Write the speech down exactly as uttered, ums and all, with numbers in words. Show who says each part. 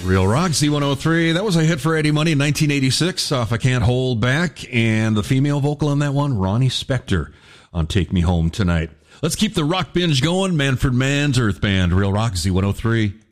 Speaker 1: Real Rock Z one oh three. That was a hit for Eddie Money in nineteen eighty-six off I Can't Hold Back. And the female vocal on that one, Ronnie Spector on Take Me Home Tonight. Let's keep the rock binge going. Manfred Mann's Earth Band. Real Rock Z one oh three.